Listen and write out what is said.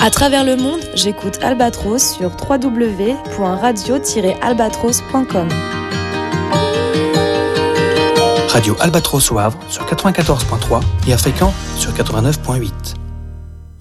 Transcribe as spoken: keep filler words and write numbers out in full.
À travers le monde, j'écoute Albatros sur w w w point radio tiret albatros point com. Radio Albatros au Havre sur quatre-vingt-quatorze point trois et à Fécamp sur quatre-vingt-neuf point huit.